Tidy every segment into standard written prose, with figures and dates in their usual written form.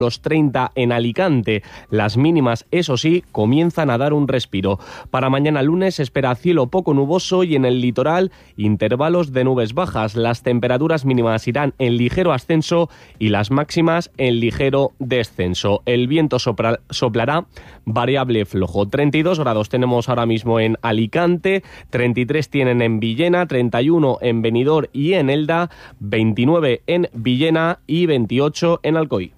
los 30 en Alicante. Las mínimas, eso sí, comienzan a dar un respiro. Para mañana lunes se espera cielo poco nuboso y en el litoral intervalos de nubes bajas. Las temperaturas mínimas irán en ligero ascenso y las máximas en ligero descenso. El viento soplará variable flojo. 32 grados tenemos ahora mismo en Alicante, 33 tienen en Villena, 31 en Benidorm y en Elda, 29 en Villena y 28 en Alcoy.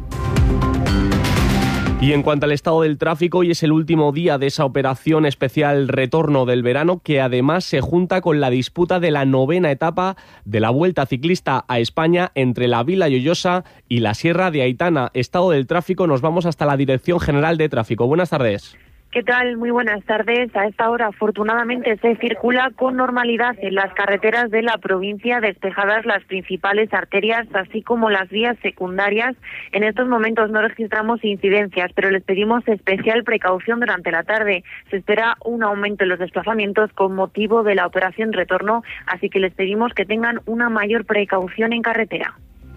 Y en cuanto al estado del tráfico, hoy es el último día de esa operación especial retorno del verano, que además se junta con la disputa de la 9ª etapa de la Vuelta Ciclista a España entre la Vila Lloyosa y la Sierra de Aitana. Estado del tráfico, nos vamos hasta la Dirección General de Tráfico. Buenas tardes. ¿Qué tal? Muy buenas tardes. A esta hora, afortunadamente, se circula con normalidad en las carreteras de la provincia, despejadas las principales arterias, así como las vías secundarias. En estos momentos no registramos incidencias, pero les pedimos especial precaución durante la tarde. Se espera un aumento en los desplazamientos con motivo de la operación retorno, así que les pedimos que tengan una mayor precaución en carretera.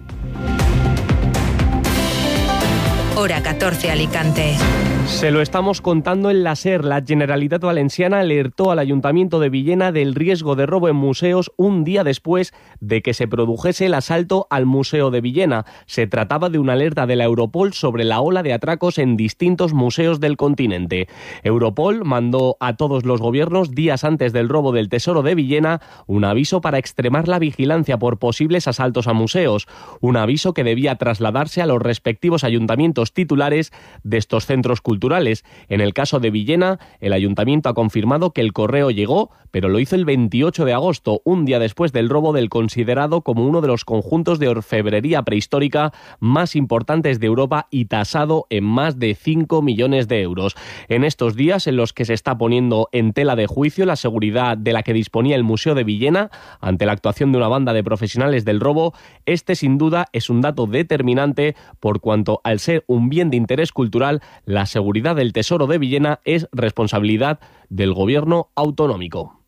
Hora 14 Alicante. Se lo estamos contando en la SER. La Generalitat Valenciana alertó al Ayuntamiento de Villena del riesgo de robo en museos un día después de que se produjese el asalto al Museo de Villena. Se trataba de una alerta de la Europol sobre la ola de atracos en distintos museos del continente. Europol mandó a todos los gobiernos, días antes del robo del Tesoro de Villena, un aviso para extremar la vigilancia por posibles asaltos a museos. Un aviso que debía trasladarse a los respectivos ayuntamientos titulares de estos centros culturales. En el caso de Villena, el ayuntamiento ha confirmado que el correo llegó, pero lo hizo el 28 de agosto, un día después del robo del considerado como uno de los conjuntos de orfebrería prehistórica más importantes de Europa y tasado en más de 5 millones de euros. En estos días en los que se está poniendo en tela de juicio la seguridad de la que disponía el Museo de Villena ante la actuación de una banda de profesionales del robo, este sin duda es un dato determinante por cuanto, al ser un bien de interés cultural, la seguridad del Tesoro de Villena es responsabilidad del gobierno autonómico.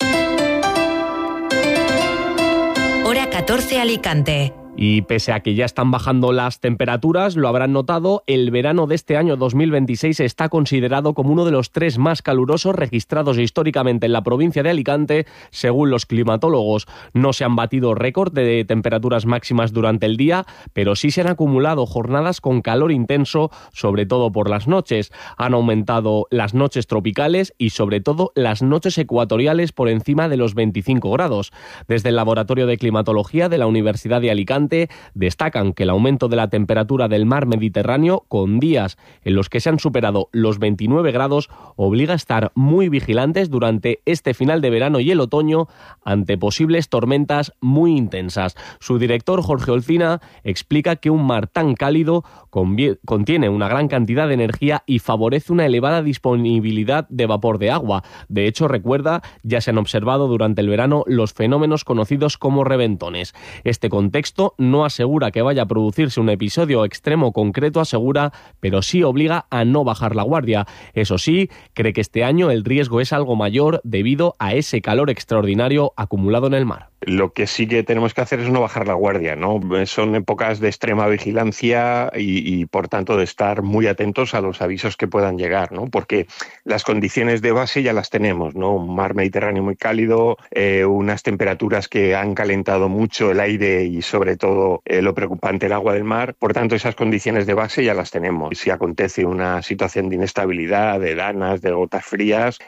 Hora 14 Alicante. Y pese a que ya están bajando las temperaturas, lo habrán notado, el verano de este año 2026 está considerado como uno de los 3 más calurosos registrados históricamente en la provincia de Alicante, según los climatólogos. No se han batido récord de temperaturas máximas durante el día, pero sí se han acumulado jornadas con calor intenso, sobre todo por las noches. Han aumentado las noches tropicales y sobre todo las noches ecuatoriales por encima de los 25 grados. Desde el Laboratorio de Climatología de la Universidad de Alicante destacan que el aumento de la temperatura del mar Mediterráneo, con días en los que se han superado los 29 grados, obliga a estar muy vigilantes durante este final de verano y el otoño ante posibles tormentas muy intensas. Su director, Jorge Olcina, explica que un mar tan cálido contiene una gran cantidad de energía y favorece una elevada disponibilidad de vapor de agua. De hecho, recuerda, ya se han observado durante el verano los fenómenos conocidos como reventones. Este contexto no asegura que vaya a producirse un episodio extremo concreto, asegura, pero sí obliga a no bajar la guardia. Eso sí, cree que este año el riesgo es algo mayor debido a ese calor extraordinario acumulado en el mar. Lo que sí que tenemos que hacer es no bajar la guardia, ¿no? Son épocas de extrema vigilancia y por tanto de estar muy atentos a los avisos que puedan llegar, ¿no? Porque las condiciones de base ya las tenemos, ¿no? Un mar Mediterráneo muy cálido, unas temperaturas que han calentado mucho el aire y sobre todo lo preocupante, el agua del mar. Por tanto, esas condiciones de base ya las tenemos. Si acontece una situación de inestabilidad, de danas, de gotas frías,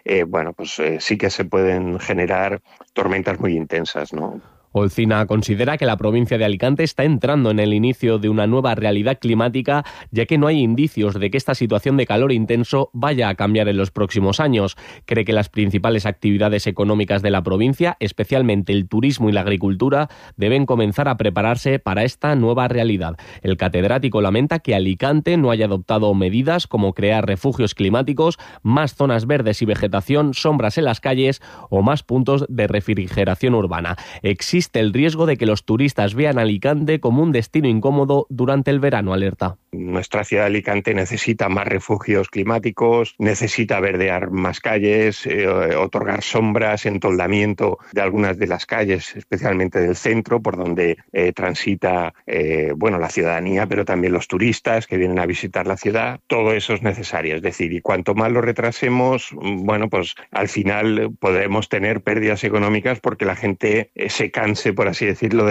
sí que se pueden generar tormentas muy intensas, ¿no? Olcina considera que la provincia de Alicante está entrando en el inicio de una nueva realidad climática, ya que no hay indicios de que esta situación de calor intenso vaya a cambiar en los próximos años. Cree que las principales actividades económicas de la provincia, especialmente el turismo y la agricultura, deben comenzar a prepararse para esta nueva realidad. El catedrático lamenta que Alicante no haya adoptado medidas como crear refugios climáticos, más zonas verdes y vegetación, sombras en las calles o más puntos de refrigeración urbana. Existe el riesgo de que los turistas vean Alicante como un destino incómodo durante el verano, alerta. Nuestra ciudad de Alicante necesita más refugios climáticos, necesita verdear más calles, otorgar sombras, entoldamiento de algunas de las calles, especialmente del centro, por donde transita la ciudadanía, pero también los turistas que vienen a visitar la ciudad. Todo eso es necesario, es decir, y cuanto más lo retrasemos, pues al final podremos tener pérdidas económicas porque la gente se canse, por así decirlo,